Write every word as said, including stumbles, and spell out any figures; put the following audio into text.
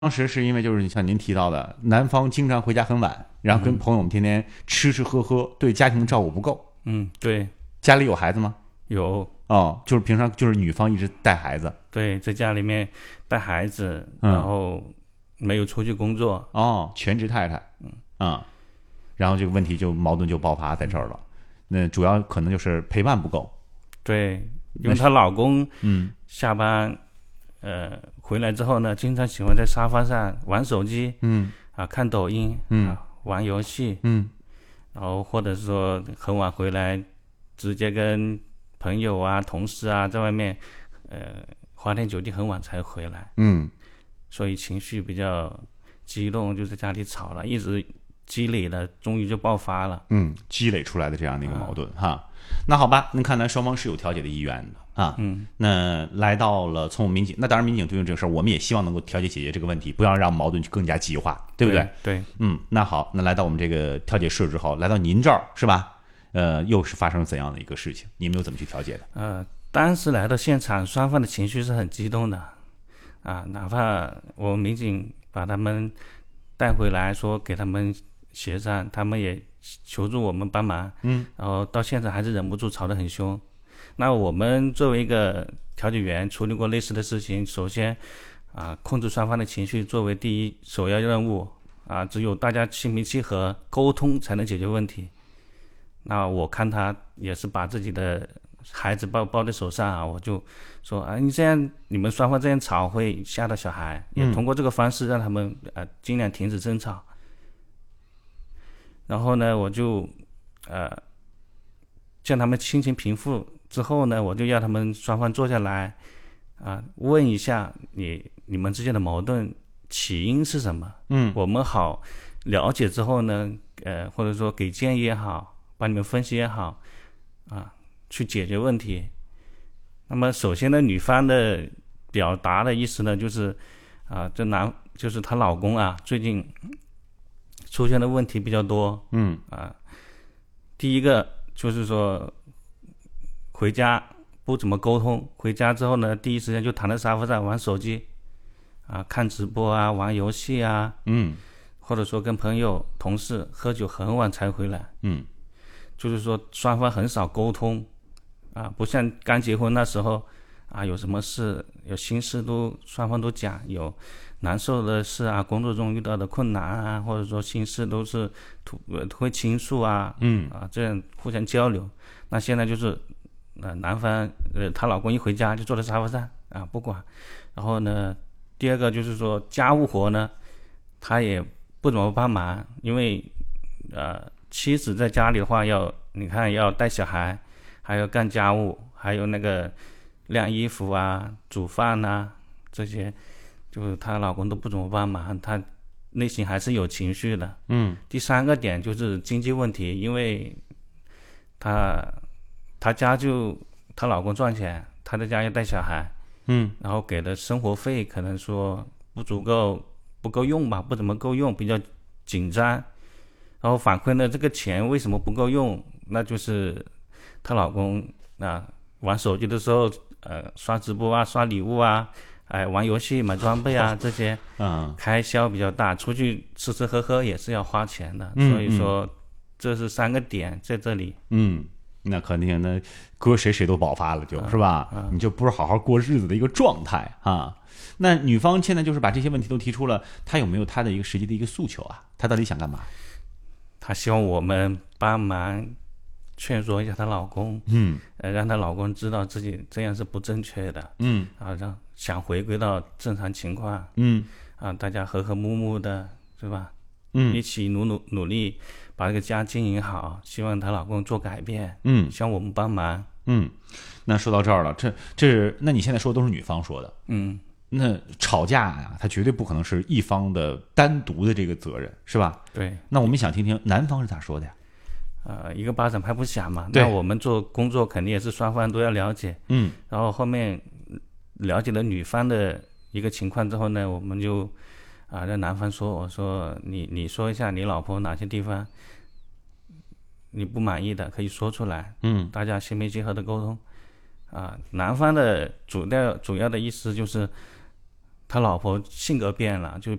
当时是因为就是像您提到的，男方经常回家很晚，然后跟朋友们天天吃吃喝喝，对家庭照顾不够。 嗯，对， 家里有孩子吗？ 有。 哦，就是平常就是女方一直带孩子。 对，在家里面带孩子， 嗯然后没有出去工作。 哦，全职太太。嗯啊，然后这个问题就矛盾就爆发在这儿了。那主要可能就是陪伴不够。 对，因为她老公嗯下班呃回来之后呢，经常喜欢在沙发上玩手机， 嗯啊，看抖音， 嗯啊，玩游戏， 嗯然后或者说很晚回来，直接跟朋友啊、同事啊在外面，呃，花天酒地，很晚才回来， 嗯所以情绪比较激动，就在家里吵了，一直积累了，终于就爆发了。 嗯，积累出来的这样的一个矛盾、啊、哈。那好吧，那看来双方是有调解的意愿的啊。 嗯， 那来到了从民警，那当然民警对于这个事儿，我们也希望能够调解解决这个问题，不要让矛盾更加激化，对不对？ 对。对嗯，那好，那来到我们这个调解室之后，来到您这儿是吧？呃，又是发生了怎样的一个事情？你们又怎么去调解的？ 呃，当时来到现场，双方的情绪是很激动的，啊，哪怕我们民警把他们带回来，说给他们协商，他们也求助我们帮忙， 嗯， 然后到现场还是忍不住吵得很凶。那我们作为一个调解员，处理过类似的事情，首先啊，控制双方的情绪作为第一首要任务啊，只有大家心平气和沟通才能解决问题。那我看他也是把自己的孩子抱抱在手上啊，我就说啊，你这样你们双方这样吵会吓到小孩，也通过这个方式让他们呃尽量停止争吵。然后呢，我就呃叫他们心情平复之后呢，我就要他们双方坐下来啊，问一下你你们之间的矛盾起因是什么？ 嗯， 我们好了解之后呢，呃，或者说给建议也好，帮你们分析也好，啊，去解决问题。那么首先呢，女方的表达的意思呢，就是啊，这男就是她老公啊，最近出现的问题比较多。 嗯啊，第一个就是说回家不怎么沟通，回家之后呢，第一时间就躺在沙发上玩手机，啊，看直播啊，玩游戏啊， 嗯， 或者说跟朋友、同事喝酒很晚才回来。 嗯， 就是说双方很少沟通，啊，不像刚结婚那时候，啊，有什么事有心事都双方都讲，有难受的事啊，工作中遇到的困难啊，或者说心事都是吐会倾诉啊， 嗯啊，这样互相交流。那现在就是，呃，男方呃她老公一回家就坐在沙发上啊不管，然后呢，第二个就是说家务活呢，他也不怎么帮忙，因为呃妻子在家里的话要你看要带小孩，还要干家务，还有那个晾衣服啊、煮饭啊这些。就是她老公都不怎么帮忙，她内心还是有情绪的。 嗯， 第三个点就是经济问题，因为她她家就她老公赚钱，她在家要带小孩， 嗯， 然后给的生活费可能说不足够，不够用吧，不怎么够用，比较紧张。然后反馈呢，这个钱为什么不够用？那就是她老公啊玩手机的时候，呃，刷直播啊，刷礼物啊。哎，玩游戏、买装备啊，这些嗯， 开销比较大，出去吃吃喝喝也是要花钱的， 嗯、 所以说这是三个点在这里。 嗯，那肯定那搁谁谁都爆发了就，就是吧、 嗯？ 你就不是好好过日子的一个状态啊。那女方现在就是把这些问题都提出了，她有没有她的一个实际的一个诉求啊？她到底想干嘛？ 她希望我们帮忙劝说一下她老公， 嗯， 呃，让她老公知道自己这样是不正确的， 嗯， 啊，让想回归到正常情况， 嗯， 啊，大家和和睦睦的，是吧？ 嗯， 一起努努努力把这个家经营好，希望她老公做改变， 嗯， 希望我们帮忙， 嗯。那说到这儿了，这这那你现在说的都是女方说的， 嗯， 那吵架呀，它绝对不可能是一方的单独的这个责任，是吧？ 对。 那我们想听听男方是咋说的呀？ 呃，一个巴掌拍不响嘛， 对那我们做工作肯定也是双方都要了解， 嗯， 然后后面了解了女方的一个情况之后呢，我们就啊、呃、让男方说，我说你你说一下你老婆哪些地方你不满意的，可以说出来， 嗯， 大家心平气和的沟通，啊、男方的主要主要的意思就是他老婆性格变了，就